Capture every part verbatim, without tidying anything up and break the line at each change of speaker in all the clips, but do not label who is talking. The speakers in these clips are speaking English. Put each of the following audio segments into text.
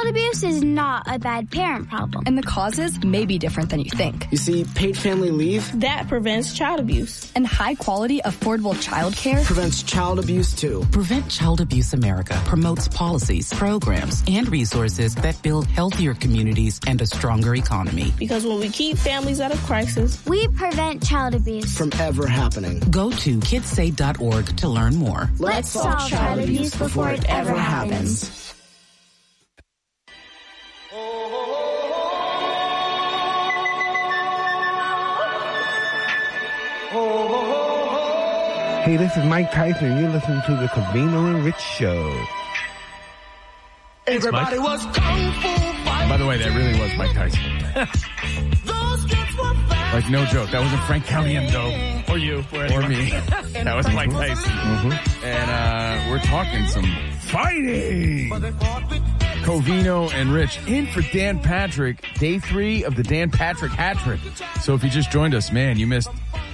Child abuse is not a bad parent problem.
And the causes may be different than you think.
You see, paid family leave,
that prevents child abuse.
And high-quality, affordable childcare
prevents child abuse, too.
Prevent Child Abuse America promotes policies, programs, and resources that build healthier communities and a stronger economy.
Because when we keep families out of crisis,
we prevent child abuse
from ever happening.
Go to kids save dot org to learn more.
Let's, Let's solve child, child abuse before it ever happens. happens.
Hey, this is Mike Tyson. You're listening to the Covino and Rich Show.
Everybody
Mike.
was kung fu fighting.
By the way, that really was Mike Tyson.
Those kids were fast.
Like, no joke. That wasn't Frank Caliendo.
Or you. Or,
or me. That was Mike Tyson.
Mm-hmm.
And uh, we're talking some fighting. Covino and Rich in for Dan Patrick. Day three of the Dan Patrick hat trick. So if you just joined us, man, you missed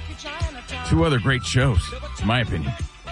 two other great shows, in my opinion.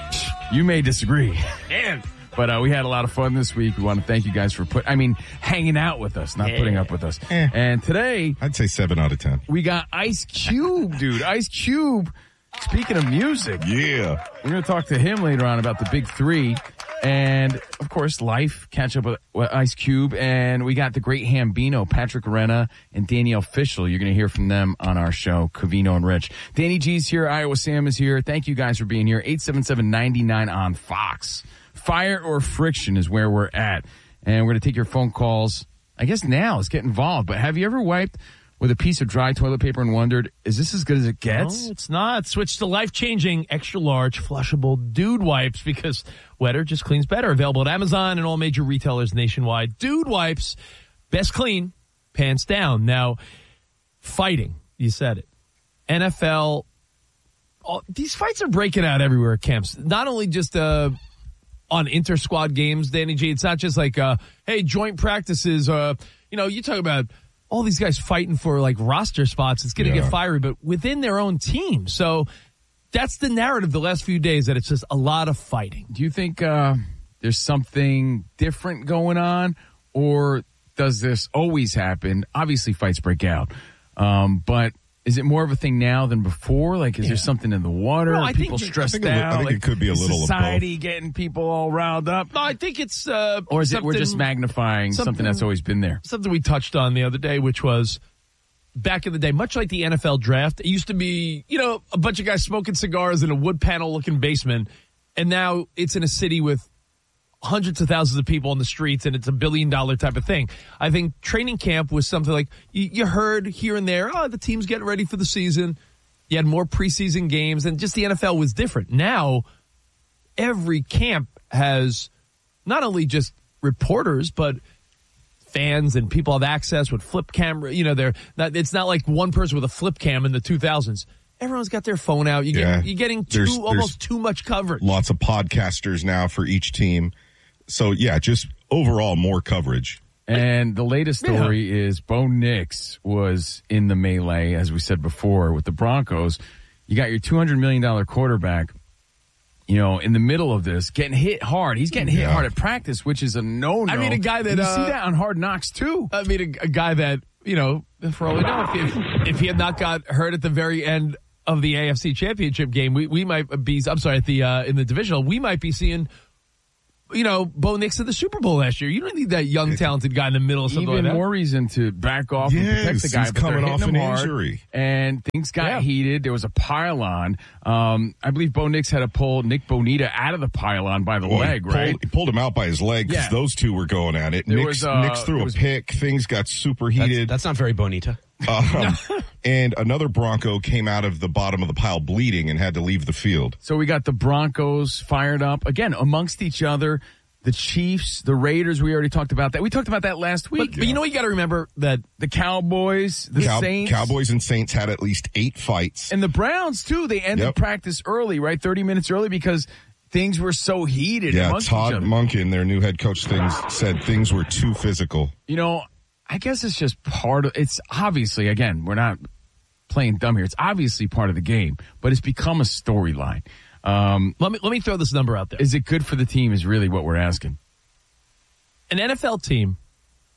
You may disagree.
Man.
But uh, we had a lot of fun this week. We want to thank you guys for put, I mean, hanging out with us, not yeah. putting up with us.
Eh.
And today,
I'd say seven out of ten.
We got Ice Cube, dude. Ice Cube. Speaking of music,
yeah,
we're going to talk to him later on about the big three, and of course, life. Catch up with, with Ice Cube, and we got the great Hambino, Patrick Arena, and Danielle Fishel. You're going to hear from them on our show, Covino and Rich. Danny G's here. Iowa Sam is here. Thank you guys for being here. eight seven seven, nine nine on Fox. Fire or friction is where we're at. And we're going to take your phone calls. I guess now, let's get involved. But have you ever wiped with a piece of dry toilet paper and wondered, is this as good as it gets?
No, it's not. Switch to life-changing, extra-large, flushable Dude Wipes because wetter just cleans better. Available at Amazon and all major retailers nationwide. Dude Wipes, best clean, pants down. Now, fighting, you said it. N F L, all, these fights are breaking out everywhere at camps. Not only just uh, on inter-squad games, Danny G, it's not just like, uh, hey, joint practices. Uh, you know, you talk about all these guys fighting for like roster spots. It's going to
yeah.
get fiery, but within their own team. So that's the narrative the last few days, that it's just a lot of fighting.
Do you think uh, there's something different going on, or does this always happen? Obviously, fights break out, um, but is it more of a thing now than before? Like, is yeah. there something in the water?
No,
Are
I
people
think,
stressed
I think
out?
I think
like,
it could be a little
society
of both.
Getting people all riled up.
No, I think it's uh,
or is it we're just magnifying something, something that's always been there?
Something we touched on the other day, which was back in the day, much like the N F L draft, it used to be, you know, a bunch of guys smoking cigars in a wood panel looking basement, and now it's in a city with hundreds of thousands of people on the streets, and it's a billion dollar type of thing. I think training camp was something like you, you heard here and there, oh, the team's getting ready for the season. You had more preseason games, and just the N F L was different. Now, every camp has not only just reporters, but fans and people have access with flip camera. You know, they're not, it's not like one person with a flip cam in the two thousands. Everyone's got their phone out. You get,
yeah.
You're getting too, there's, almost there's too much coverage.
Lots of podcasters now for each team. So, yeah, just overall more coverage.
And the latest story yeah. is Bo Nix was in the melee, as we said before, with the Broncos. You got your two hundred million dollars quarterback, you know, in the middle of this, getting hit hard. He's getting hit
yeah.
hard at practice, which is a no-no.
I mean, a guy that...
You
uh,
see that on Hard Knocks, too.
I mean, a, a guy that, you know, for all we know, if, if he had not got hurt at the very end of the A F C Championship game, we, we might be... I'm sorry, at the uh, in the divisional, we might be seeing... You know, Bo Nix at the Super Bowl last year. You don't need that young, talented guy in the middle of something
Even
like that.
more reason to back off
yes,
and protect the guy.
He's
but
coming off an
hard,
injury.
And things got
yeah.
heated. There was a pylon. Um, I believe Bo Nix had to pull Nick Bonita out of the pylon by the
well,
leg,
he pulled,
right?
He pulled him out by his leg because
yeah.
those two were going at it.
There
Nix,
was, uh,
Nix threw
was,
a pick. Things got super heated.
That's, that's not very bonita.
Um, and another Bronco came out of the bottom of the pile bleeding and had to leave the field.
So we got the Broncos fired up, again, amongst each other. The Chiefs, the Raiders, we already talked about that. We talked about that last week.
But, but you know what you got to remember? That
the Cowboys, the
Cow-
Saints.
Cowboys and Saints had at least eight fights.
And the Browns, too. They ended
yep.
practice early, right? thirty minutes early because things were so heated.
Yeah,
amongst
Todd
each other.
Monken, their new head coach, things said things were too physical.
You know, I guess it's just part of, it's obviously, again, we're not playing dumb here. It's obviously part of the game, but it's become a storyline. Um,
let me, let me throw this number out there.
Is it good for the team is really what we're asking.
An N F L team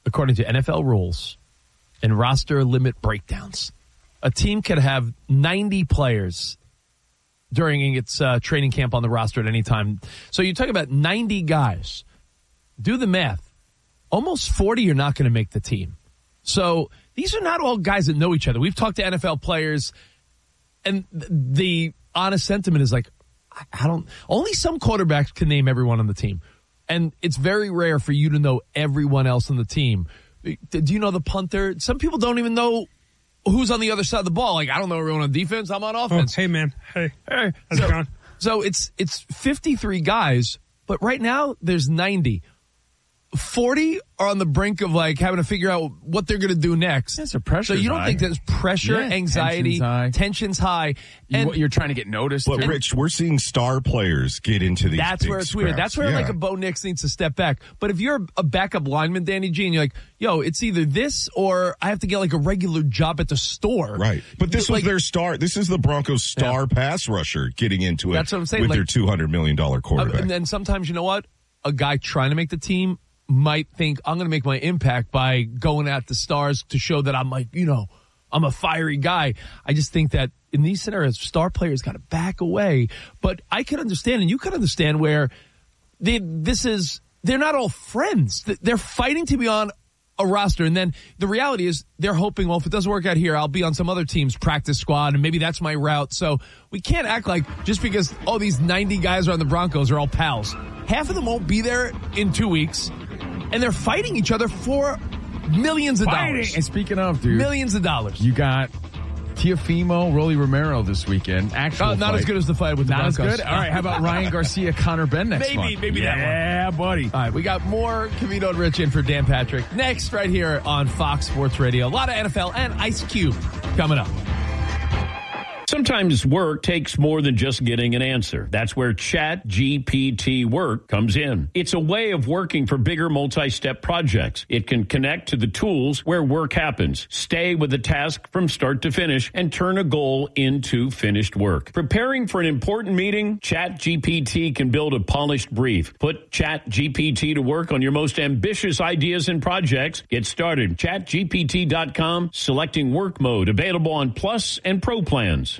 according to N F L rules and roster limit breakdowns, a team could have ninety players during its uh, training camp on the roster at any time. So you talk about ninety guys. Do the math. Almost forty are not going to make the team. So these are not all guys that know each other. We've talked to N F L players, and the honest sentiment is like, I don't, only some quarterbacks can name everyone on the team. And it's very rare for you to know everyone else on the team. Do you know the punter? Some people don't even know who's on the other side of the ball. Like, I don't know everyone on defense. I'm on offense.
Oh, hey, man. Hey.
Hey.
How's
so,
it going?
So it's, it's fifty-three guys, but right now there's ninety. forty are on the brink of like having to figure out what they're going to do next.
That's a pressure.
So you don't
high.
think there's pressure,
yeah,
anxiety,
tension's high.
tension's high, and
you, you're trying to get noticed.
But
too.
Rich, we're seeing star players get into these.
That's
big
where it's weird.
scraps.
That's where
yeah.
like a Bo Nix needs to step back. But if you're a backup lineman, Danny G, and you're like, yo, it's either this or I have to get like a regular job at the store.
Right. But this
like,
was their star. This is the Broncos' star yeah. pass rusher getting into it.
That's what I'm saying.
With
like,
their two hundred million dollars quarterback.
And then sometimes, you know what? A guy trying to make the team might think, I'm going to make my impact by going at the stars to show that I'm like, you know, I'm a fiery guy. I just think that in these scenarios, star players got to back away. But I can understand, and you can understand where they, this is, they're not all friends. They're fighting to be on a roster. And then the reality is they're hoping, well, if it doesn't work out here, I'll be on some other team's practice squad, and maybe that's my route. So we can't act like just because, oh, these ninety guys are on the Broncos are all pals. Half of them won't be there in two weeks. And they're fighting each other for millions of
Fighting.
dollars.
And speaking of, dude.
Millions of dollars.
You got Teofimo, Rolly Romero this weekend. Actual
Not, not
fight.
as good as the fight with the
Not
Broncos.
as good? All right, how about Ryan Garcia, Connor Ben next
maybe,
month?
Maybe
yeah,
that one.
Yeah, buddy.
All right, we got more Cavino and Rich in for Dan Patrick. Next, right here on Fox Sports Radio. A lot of N F L and Ice Cube coming up.
Sometimes work takes more than just getting an answer. That's where Chat G P T Work comes in. It's a way of working for bigger multi-step projects. It can connect to the tools where work happens, stay with the task from start to finish, and turn a goal into finished work. Preparing for an important meeting? Chat G P T can build a polished brief. Put Chat G P T to work on your most ambitious ideas and projects. Get started. chat G P T dot com, selecting work mode, available on Plus and Pro plans.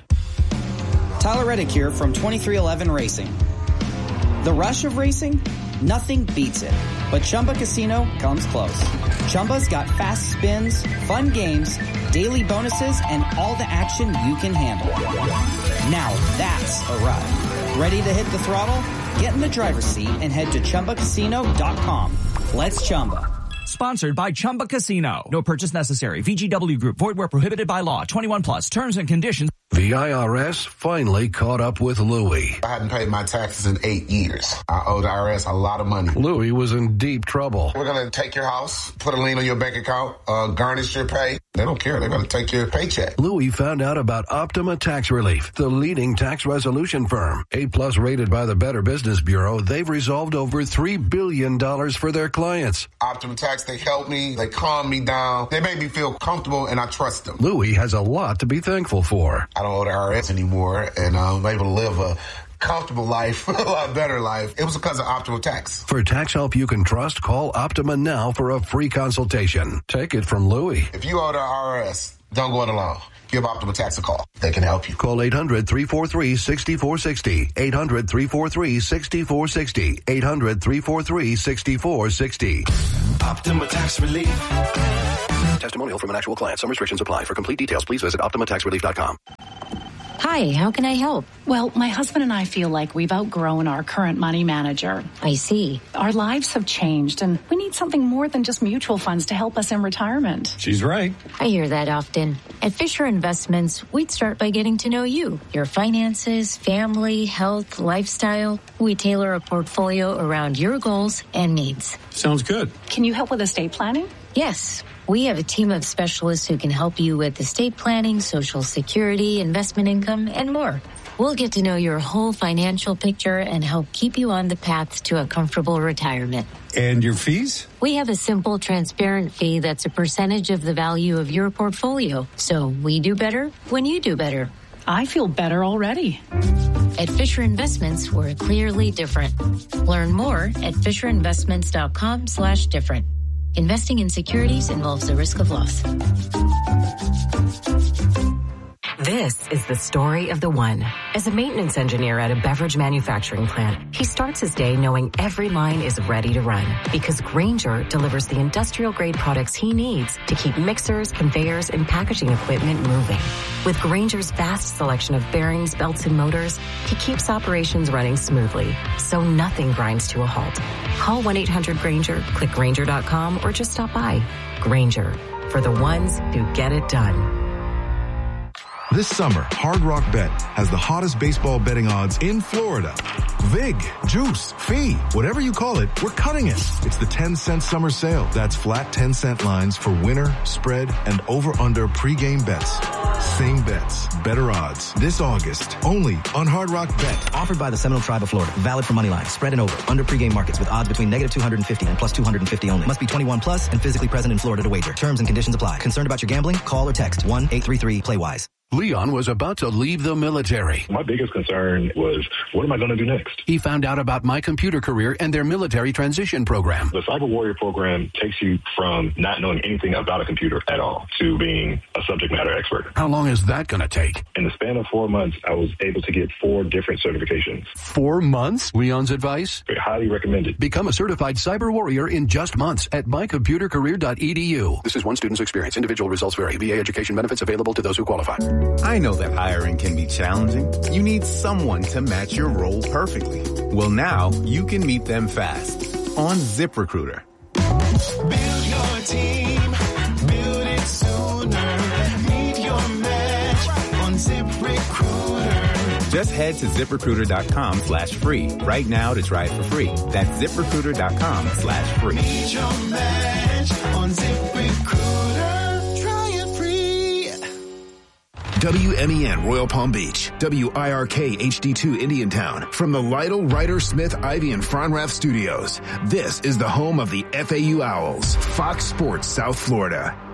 Tyler Reddick here from twenty-three eleven Racing. The rush of racing? Nothing beats it. But Chumba Casino comes close. Chumba's got fast spins, fun games, daily bonuses, and all the action you can handle. Now that's a ride. Ready to hit the throttle? Get in the driver's seat and head to Chumba Casino dot com. Let's Chumba.
Sponsored by Chumba Casino. No purchase necessary. V G W Group. Void where prohibited by law. twenty-one plus. Terms and conditions.
The I R S finally caught up with Louie.
I hadn't paid my taxes in eight years. I owe the I R S a lot of money.
Louie was in deep trouble.
We're going to take your house, put a lien on your bank account, uh, garnish your pay. They don't care. They're going to take your paycheck.
Louie found out about Optima Tax Relief, the leading tax resolution firm. A-plus rated by the Better Business Bureau, they've resolved over three billion dollars for their clients.
Optima Tax, they help me. They calm me down. They make me feel comfortable, and I trust them.
Louie has a lot to be thankful for.
I don't owe the I R S anymore, and I'm able to live a comfortable life, a lot better life. It was because of Optima Tax.
For tax help you can trust, call Optima now for a free consultation. Take it from Louie.
If you owe the I R S, don't go it alone. Give Optima Tax a call. They can help you.
Call eight hundred, three four three, six four six zero. eight hundred, three four three, six four six zero. eight hundred, three four three, six four six zero.
Optima Tax Relief.
Testimonial from an actual client. Some restrictions apply. For complete details, please visit optima tax relief dot com.
Hi, how can I help?
Well, my husband and I feel like we've outgrown our current money manager.
I see.
Our lives have changed, and we need something more than just mutual funds to help us in retirement.
She's right.
I hear that often. At Fisher Investments, we'd start by getting to know you, your finances, family, health, lifestyle. We tailor a portfolio around your goals and needs.
Sounds good.
Can you help with estate planning?
Yes. We have a team of specialists who can help you with estate planning, Social Security, investment income, and more. We'll get to know your whole financial picture and help keep you on the path to a comfortable retirement.
And your fees?
We have a simple, transparent fee that's a percentage of the value of your portfolio. So we do better when you do better.
I feel better already.
At Fisher Investments, we're clearly different. Learn more at fisher investments dot com slash different. Investing in securities involves a risk of loss.
This is the story of the one. As a maintenance engineer at a beverage manufacturing plant, he starts his day knowing every line is ready to run because Grainger delivers the industrial-grade products he needs to keep mixers, conveyors, and packaging equipment moving. With Grainger's vast selection of bearings, belts, and motors, he keeps operations running smoothly, so nothing grinds to a halt. Call one eight hundred Grainger, click Grainger dot com, or just stop by. Grainger, for the ones who get it done.
This summer, Hard Rock Bet has the hottest baseball betting odds in Florida. Vig, juice, fee, whatever you call it, we're cutting it. It's the ten cent summer sale. That's flat ten cent lines for winner, spread, and over-under pregame bets. Same bets, better odds. This August, only on Hard Rock Bet.
Offered by the Seminole Tribe of Florida. Valid for money line, spread and over. Under pregame markets with odds between negative two hundred fifty and plus two hundred fifty only. Must be twenty-one plus and physically present in Florida to wager. Terms and conditions apply. Concerned about your gambling? Call or text one eight three three play wise.
Leon was about to leave the military.
My biggest concern was, what am I going to do next?
He found out about My Computer Career and their military transition program.
The Cyber Warrior program takes you from not knowing anything about a computer at all to being a subject matter expert.
How long is that going to take?
In the span of four months, I was able to get four different certifications.
Four months? Leon's advice?
Very highly recommended.
Become a certified cyber warrior in just months at my computer career dot e d u. This is one student's experience. Individual results vary. V A education benefits available to those who qualify.
I know that hiring can be challenging. You need someone to match your role perfectly. Well, now you can meet them fast on ZipRecruiter.
Build your team, build it sooner. Meet your match on ZipRecruiter.
Just head to ZipRecruiter dot com slash free right now to try it for free. That's ZipRecruiter dot com slash free.
Meet your match on ZipRecruiter. Try it free.
W M E N Royal Palm Beach, W I R K H D two Indiantown, from the Lytle, Ryder, Smith, Ivy, and Fronrath studios. This is the home of the F A U Owls, Fox Sports South Florida.